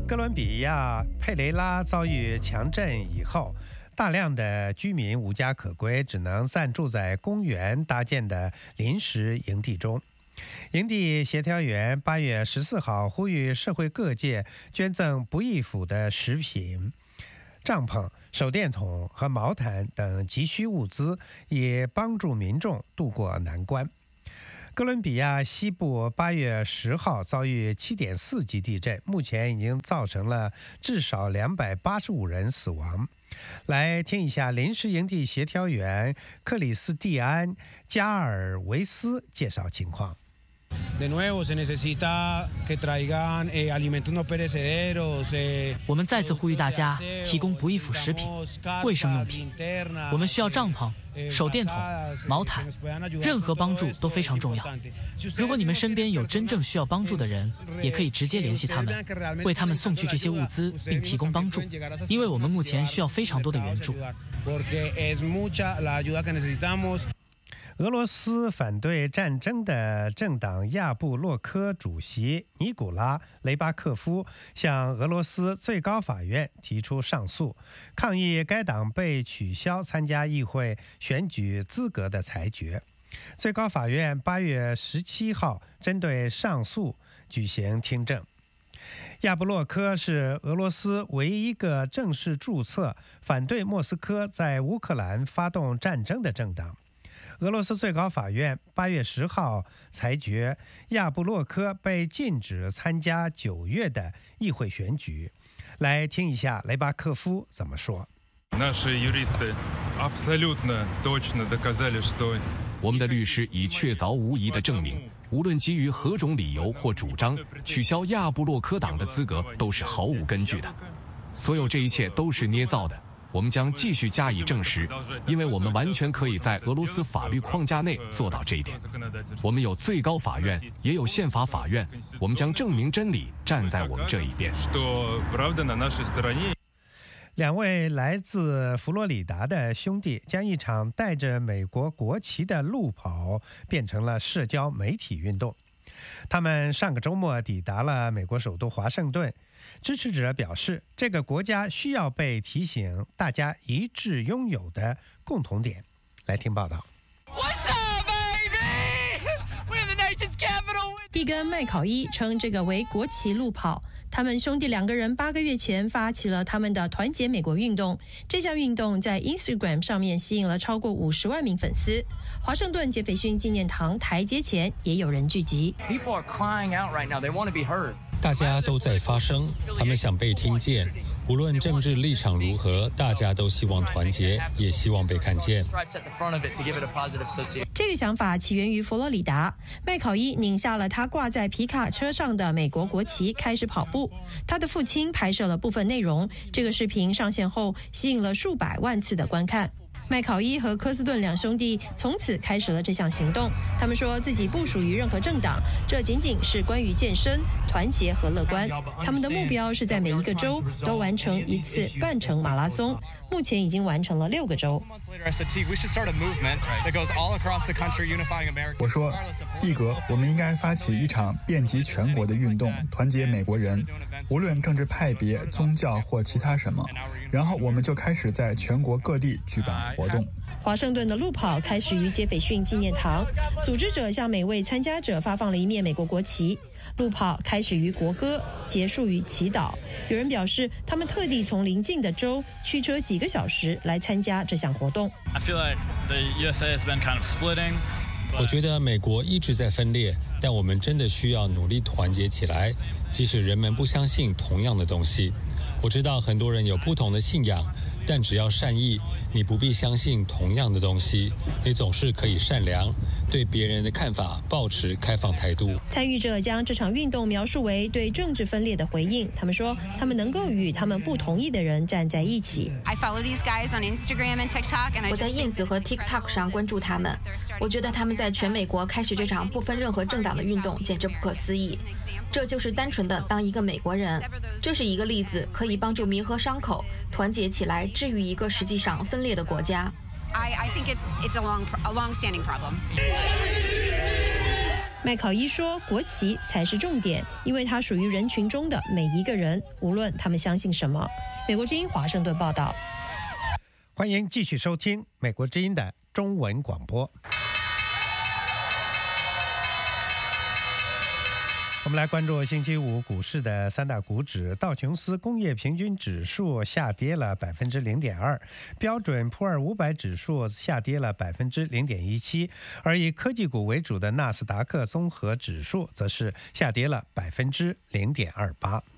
哥伦比亚佩雷拉遭遇强震以后，大量的居民无家可归，只能暂住在公园搭建的临时营地中。营地协调员8月14号呼吁社会各界捐赠不易腐的食品、帐篷、手电筒和毛毯等急需物资，以帮助民众渡过难关。哥伦比亚西部8月10号遭遇7.4级地震，目前已经造成了至少285人死亡。来听一下临时营地协调员克里斯蒂安·加尔维斯介绍情况。 我们再次呼吁大家提供不易腐食品、卫生用品。我们需要帐篷、手电筒、毛毯，任何帮助都非常重要。如果你们身边有真正需要帮助的人，也可以直接联系他们，为他们送去这些物资并提供帮助，因为我们目前需要非常多的援助。 俄罗斯反对战争的政党亚布洛科主席尼古拉·雷巴克夫向俄罗斯最高法院提出上诉，抗议该党被取消参加议会选举资格的裁决。最高法院8月17号针对上诉举行听证。亚布洛科是俄罗斯唯一一个正式注册反对莫斯科在乌克兰发动战争的政党。俄罗斯最高法院8月10号裁决，亚布洛科被禁止参加9月的议会选举。来听一下雷巴克夫怎么说。 我们的律师已确凿无疑地证明，无论基于何种理由或主张，取消亚布洛科党的资格都是毫无根据的。所有这一切都是捏造的。我们将继续加以证实，因为我们完全可以在俄罗斯法律框架内做到这一点。我们有最高法院，也有宪法法院，我们将证明真理站在我们这一边。 两位来自佛罗里达的兄弟将一场带着美国国旗的路跑变成了社交媒体运动。他们上个周末抵达了美国首都华盛顿。支持者表示，这个国家需要被提醒大家一致拥有的共同点。来听报道。 蒂根·麦考伊称这个为国旗路跑。他们兄弟2个人8个月前发起了他们的团结美国运动，这项运动在 Instagram 上面吸引了超过50万名粉丝。华盛顿杰斐逊纪念堂台阶前也有人聚集。 大家都在发声，他们想被听见。无论政治立场如何，大家都希望团结，也希望被看见。 这个想法起源于佛罗里达。麦考伊拧下了他挂在皮卡车上的美国国旗，开始跑步。他的父亲拍摄了部分内容，这个视频上线后吸引了数百万次的观看。麦考伊和科斯顿2兄弟从此开始了这项行动。他们说自己不属于任何政党，这仅仅是关于健身、团结和乐观。他们的目标是在每一个州都完成一次半程马拉松，目前已经完成了6个州。 我说，蒂格，我们应该发起一场遍及全国的运动，团结美国人，无论政治派别、宗教或其他什么。然后我们就开始在全国各地举办活动。 华盛顿的路跑开始于杰斐逊纪念堂，组织者向每位参加者发放了一面美国国旗。路跑开始于国歌，结束于祈祷。有人表示，他们特地从邻近的州驱车几个小时来参加这项活动。 我觉得美国一直在分裂，但我们真的需要努力团结起来，即使人们不相信同样的东西。我知道很多人有不同的信仰，但只要善意，你不必相信同样的东西，你总是可以善良，对别人的看法抱持开放态度。 参与者将这场运动描述为对政治分裂的回应。他们说，他们能够与他们不同意的人站在一起。 我在 Ins 和 TikTok 上关注他们，我觉得他们在全美国开始这场不分任何政党的运动简直不可思议。这就是单纯的当一个美国人，这是一个例子，可以帮助弥合伤口，团结起来，治愈一个实际上分裂的国家。 I think it's a long-standing problem. 麦考伊说，国旗才是重点，因为它属于人群中的每一个人，无论他们相信什么。美国之音华盛顿报道。 欢迎继续收听美国之音的中文广播。我们来关注星期五股市的三大股指。道琼斯工业平均指数下跌了 0.2%， 标准普尔500指数下跌了 0.17%， 而以科技股为主的纳斯达克综合指数则是下跌了 0.28%。